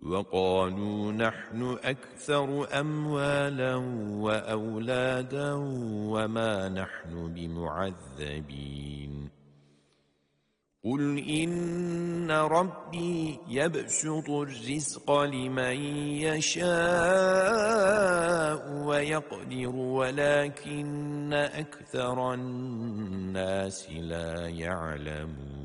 وقالوا نحن أكثر أموالا وأولادا وما نحن بمعذبين قل إن ربي يبسط الرزق لمن يشاء ويقدر ولكن أكثر الناس لا يعلمون